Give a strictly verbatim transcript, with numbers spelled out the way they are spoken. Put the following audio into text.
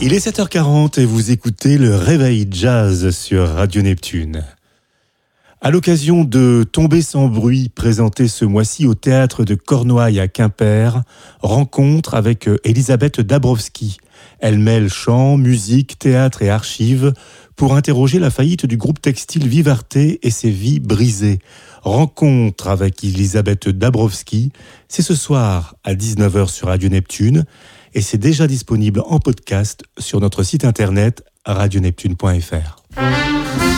Il est sept heures quarante et vous écoutez le Réveil Jazz sur Radio Neptune. À l'occasion de Tomber sans bruit, présenté ce mois-ci au Théâtre de Cornouailles à Quimper, rencontre avec Elisabeth Dabrowski. Elle mêle chant, musique, théâtre et archives pour interroger la faillite du groupe textile Vivarté et ses vies brisées. Rencontre avec Elisabeth Dabrowski, c'est ce soir à dix-neuf heures sur Radio Neptune et c'est déjà disponible en podcast sur notre site internet radio neptune point f r.